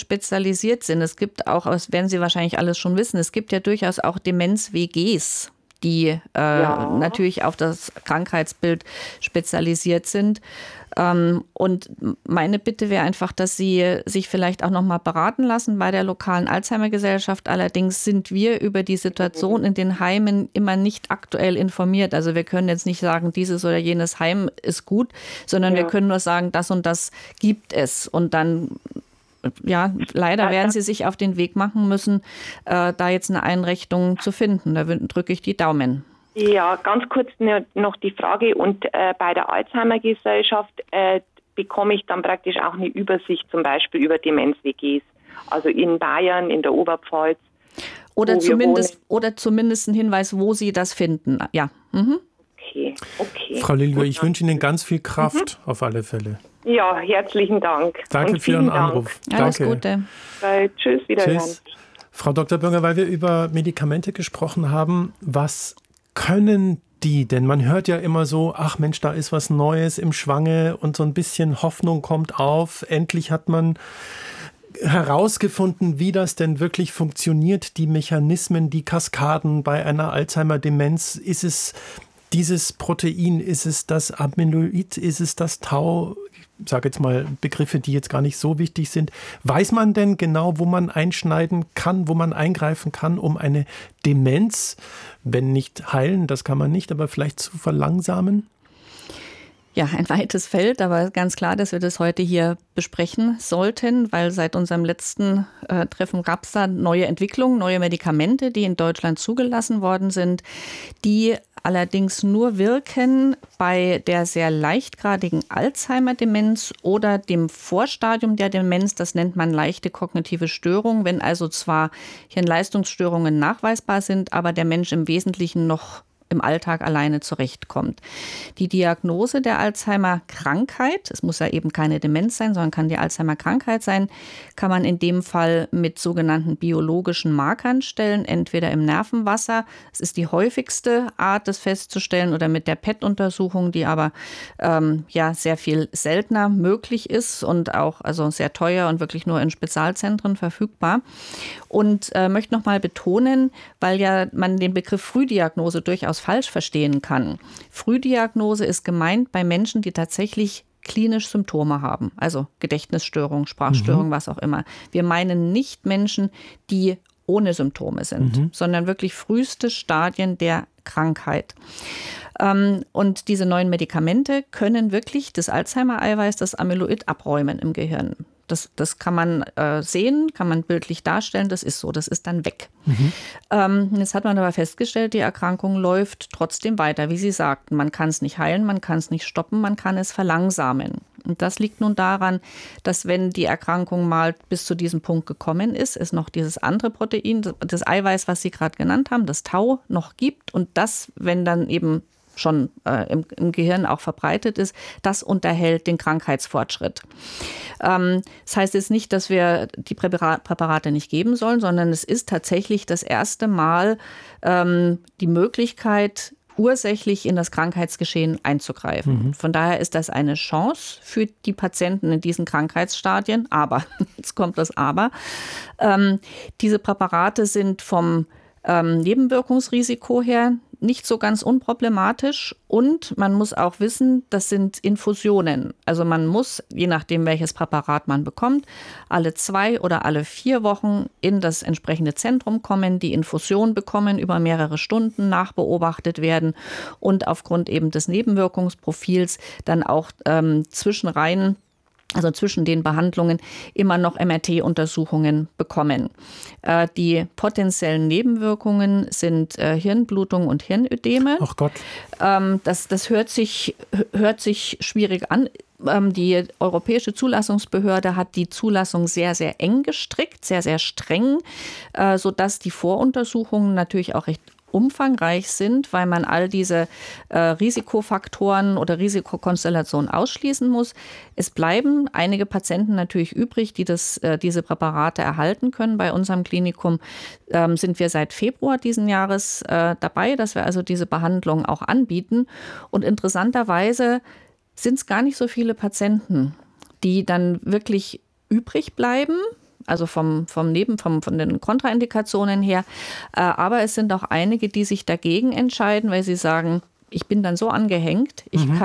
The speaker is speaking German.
spezialisiert sind. Es gibt auch, das werden Sie wahrscheinlich alles schon wissen, es gibt ja durchaus auch Demenz-WGs, die natürlich auf das Krankheitsbild spezialisiert sind. Und meine Bitte wäre einfach, dass Sie sich vielleicht auch noch mal beraten lassen bei der lokalen Alzheimer-Gesellschaft. Allerdings sind wir über die Situation in den Heimen immer nicht aktuell informiert. Also wir können jetzt nicht sagen, dieses oder jenes Heim ist gut, sondern wir können nur sagen, das und das gibt es. Und dann leider werden Sie sich auf den Weg machen müssen, da jetzt eine Einrichtung zu finden. Da drücke ich die Daumen. Ja, ganz kurz noch die Frage. Und bei der Alzheimer-Gesellschaft bekomme ich dann praktisch auch eine Übersicht zum Beispiel über Demenz-WGs. Also in Bayern, in der Oberpfalz. Oder zumindest einen Hinweis, wo Sie das finden. Ja. Mhm. Okay. Frau Liljo, ich wünsche Ihnen ganz viel Kraft auf alle Fälle. Ja, herzlichen Dank. Danke für Ihren Anruf. Alles Gute. Tschüss, wiederhören. Tschüss. Frau Dr. Bürger, weil wir über Medikamente gesprochen haben, was können die denn? Man hört ja immer so, ach Mensch, da ist was Neues im Schwange und so ein bisschen Hoffnung kommt auf. Endlich hat man herausgefunden, wie das denn wirklich funktioniert, die Mechanismen, die Kaskaden bei einer Alzheimer-Demenz. Ist es dieses Protein, ist es das Amyloid, ist es das Tau? Ich sage jetzt mal Begriffe, die jetzt gar nicht so wichtig sind. Weiß man denn genau, wo man einschneiden kann, wo man eingreifen kann, um eine Demenz, wenn nicht heilen, das kann man nicht, aber vielleicht zu verlangsamen? Ja, ein weites Feld, aber ganz klar, dass wir das heute hier besprechen sollten, weil seit unserem letzten Treffen gab es da neue Entwicklungen, neue Medikamente, die in Deutschland zugelassen worden sind, die allerdings nur wirken bei der sehr leichtgradigen Alzheimer-Demenz oder dem Vorstadium der Demenz. Das nennt man leichte kognitive Störung, wenn also zwar Hirnleistungsstörungen nachweisbar sind, aber der Mensch im Wesentlichen noch im Alltag alleine zurechtkommt. Die Diagnose der Alzheimer-Krankheit, es muss ja eben keine Demenz sein, sondern kann die Alzheimer-Krankheit sein, kann man in dem Fall mit sogenannten biologischen Markern stellen, entweder im Nervenwasser, es ist die häufigste Art, das festzustellen, oder mit der PET-Untersuchung, die aber sehr viel seltener möglich ist und auch also sehr teuer und wirklich nur in Spezialzentren verfügbar. Und möchte noch mal betonen, weil ja man den Begriff Frühdiagnose durchaus falsch verstehen kann. Frühdiagnose ist gemeint bei Menschen, die tatsächlich klinisch Symptome haben, also Gedächtnisstörung, Sprachstörung, was auch immer. Wir meinen nicht Menschen, die ohne Symptome sind, sondern wirklich früheste Stadien der Krankheit. Und diese neuen Medikamente können wirklich das Alzheimer-Eiweiß, das Amyloid abräumen im Gehirn. Das kann man sehen, kann man bildlich darstellen, das ist so, das ist dann weg. Jetzt hat man aber festgestellt, die Erkrankung läuft trotzdem weiter, wie Sie sagten. Man kann es nicht heilen, man kann es nicht stoppen, man kann es verlangsamen. Und das liegt nun daran, dass wenn die Erkrankung mal bis zu diesem Punkt gekommen ist, es noch dieses andere Protein, das Eiweiß, was Sie gerade genannt haben, das Tau, noch gibt. Und das, wenn dann eben schon im Gehirn auch verbreitet ist, das unterhält den Krankheitsfortschritt. Das heißt jetzt nicht, dass wir die Präparate nicht geben sollen, sondern es ist tatsächlich das erste Mal die Möglichkeit, ursächlich in das Krankheitsgeschehen einzugreifen. Von daher ist das eine Chance für die Patienten in diesen Krankheitsstadien. Aber, jetzt kommt das Aber, diese Präparate sind vom Nebenwirkungsrisiko her nicht so ganz unproblematisch, und man muss auch wissen, das sind Infusionen. Also man muss, je nachdem welches Präparat man bekommt, alle 2 oder alle 4 Wochen in das entsprechende Zentrum kommen, die Infusion bekommen, über mehrere Stunden nachbeobachtet werden und aufgrund eben des Nebenwirkungsprofils dann auch zwischenrein, also zwischen den Behandlungen, immer noch MRT-Untersuchungen bekommen. Die potenziellen Nebenwirkungen sind Hirnblutung und Hirnödeme. Ach Gott. Das hört sich schwierig an. Die Europäische Zulassungsbehörde hat die Zulassung sehr, sehr eng gestrickt, sehr, sehr streng, sodass die Voruntersuchungen natürlich auch recht umfangreich sind, weil man all diese Risikofaktoren oder Risikokonstellationen ausschließen muss. Es bleiben einige Patienten natürlich übrig, die diese Präparate erhalten können. Bei unserem Klinikum sind wir seit Februar diesen Jahres dabei, dass wir also diese Behandlung auch anbieten. Und interessanterweise sind es gar nicht so viele Patienten, die dann wirklich übrig bleiben. also von den Kontraindikationen her. Aber es sind auch einige, die sich dagegen entscheiden, weil sie sagen, ich bin dann so angehängt, ich